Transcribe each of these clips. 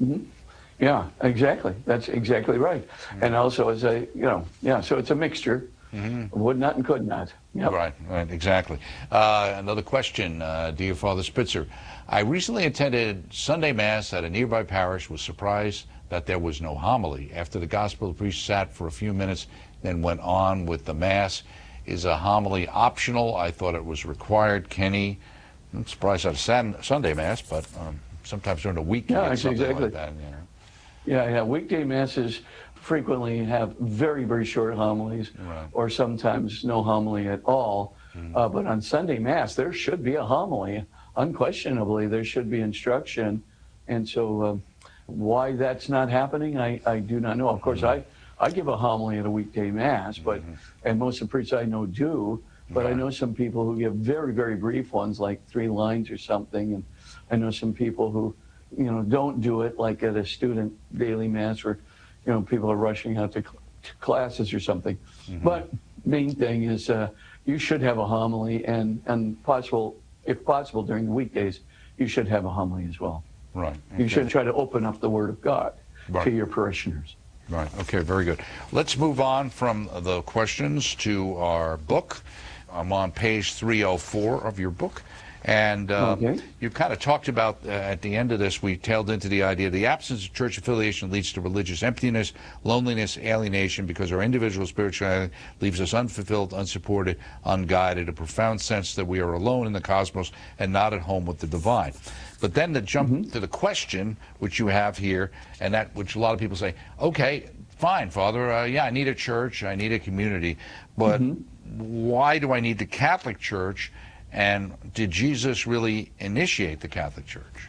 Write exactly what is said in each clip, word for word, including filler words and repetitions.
Mhm. Yeah, exactly. That's exactly right. Mm. And also as a, you know, yeah, so it's a mixture Mm-hmm. of would not and could not. Yep. Right, right, exactly. Uh, another question, uh, dear Father Spitzer. I recently attended Sunday Mass at a nearby parish, was surprised that there was no homily. After the gospel, the priest sat for a few minutes, then went on with the Mass. Is a homily optional? I thought it was required. Kenny, I'm surprised at a Sunday Mass, but um, sometimes during the week you Yeah, get something exactly. like that. You know? Yeah, yeah. Weekday masses frequently have very, very short homilies, Right. or sometimes no homily at all. Mm. Uh, but on Sunday Mass, there should be a homily. Unquestionably, there should be instruction. And so uh, why that's not happening, I, I do not know. Of course, Mm-hmm. I, I give a homily at a weekday Mass, but Mm-hmm. and most of the priests I know do. But Right. I know some people who give very, very brief ones, like three lines or something. And I know some people who, you know, don't do it, like at a student daily Mass where, you know, people are rushing out to, cl- to classes or something. Mm-hmm. But main thing is uh, you should have a homily, and, and possible, if possible, during the weekdays, you should have a homily as well. Right. You Okay. should try to open up the Word of God Right. to your parishioners. Right. Okay, very good. Let's move on from the questions to our book. I'm on page three oh four of your book. And uh, Okay. you kind of talked about, uh, at the end of this, we tailed into the idea the absence of church affiliation leads to religious emptiness, loneliness, alienation, because our individual spirituality leaves us unfulfilled, unsupported, unguided, a profound sense that we are alone in the cosmos and not at home with the divine. But then to jump Mm-hmm. to the question, which you have here, and that which a lot of people say, okay, fine, Father, uh, yeah, I need a church, I need a community, but Mm-hmm. why do I need the Catholic Church? And did Jesus really initiate the Catholic Church?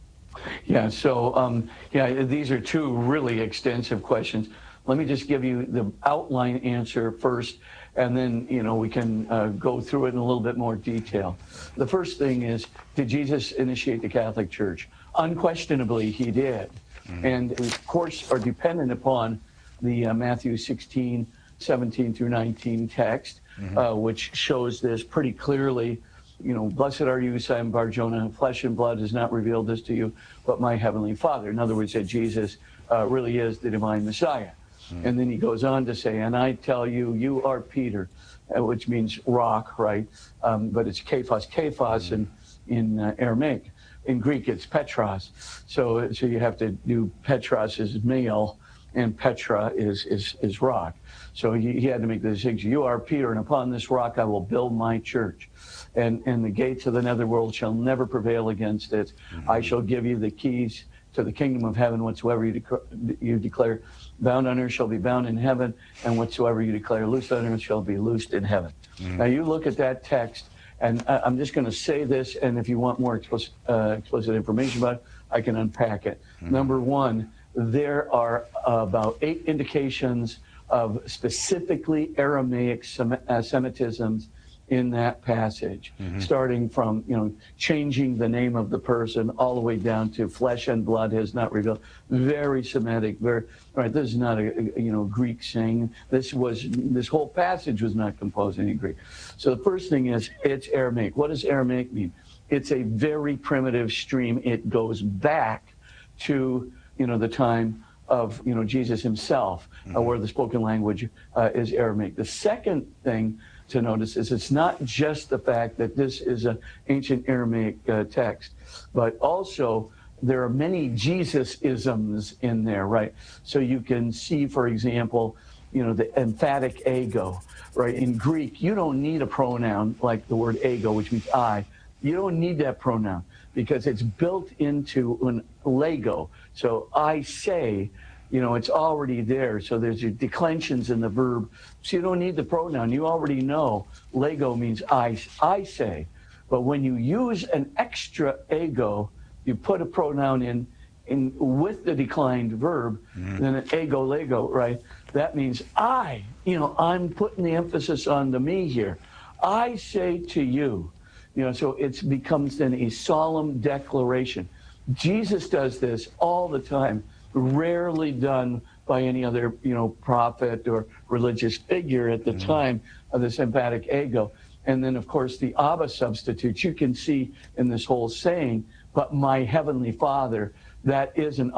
Yeah, so, um, yeah, these are two really extensive questions. Let me just give you the outline answer first, and then, you know, we can uh, go through it in a little bit more detail. The first thing is, did Jesus initiate the Catholic Church? Unquestionably, he did. Mm-hmm. And, of course, are dependent upon the uh, Matthew sixteen, seventeen through nineteen text, mm-hmm. uh, which shows this pretty clearly. You know, blessed are you, Simon Bar-Jonah, flesh and blood has not revealed this to you, but my heavenly Father. In other words, that Jesus uh, really is the divine Messiah. Mm. And then he goes on to say, and I tell you, you are Peter, uh, which means rock, right? Um, but it's Kephas, Kephas mm. in, in uh, Aramaic. In Greek, it's Petros. So, so you have to do Petros is male, and Petra is, is, is rock. So he, he had to make the distinction. You are Peter, and upon this rock I will build my church. And, and the gates of the netherworld shall never prevail against it. Mm-hmm. I shall give you the keys to the kingdom of heaven. Whatsoever you, dec- you declare bound on earth shall be bound in heaven, and whatsoever you declare loosed on earth shall be loosed in heaven. Mm-hmm. Now you look at that text, and I, I'm just going to say this, and if you want more explicit, uh, explicit information about it, I can unpack it. Mm-hmm. Number one, there are about eight indications of specifically Aramaic Sem- uh, Semitisms in that passage, mm-hmm. starting from, you know, changing the name of the person all the way down to flesh and blood has not revealed. Very Semitic, very, right, this is not a, a you know, Greek saying. This was, this whole passage was not composed in Greek. So the first thing is, it's Aramaic. What does Aramaic mean? It's a very primitive stream. It goes back to, you know, the time of, you know, Jesus himself, mm-hmm. uh, where the spoken language uh, is Aramaic. The second thing to notice is it's not just the fact that this is an ancient Aramaic uh, text, but also there are many Jesus-isms in there, right? So you can see, for example, you know, the emphatic ego, right? In Greek, you don't need a pronoun like the word ego, which means I. You don't need that pronoun because it's built into an lego. So I say, you know, it's already there. So there's your declensions in the verb. So you don't need the pronoun. You already know lego means I, I say. But when you use an extra ego, you put a pronoun in, in with the declined verb, mm-hmm. then an ego, lego, right? That means I, you know, I'm putting the emphasis on the me here. I say to you, you know, so it becomes then a solemn declaration. Jesus does this all the time. Rarely done by any other, you know, prophet or religious figure at the mm-hmm. time of this emphatic ego. And then, of course, the Abba substitute you can see in this whole saying, but my heavenly Father, that is an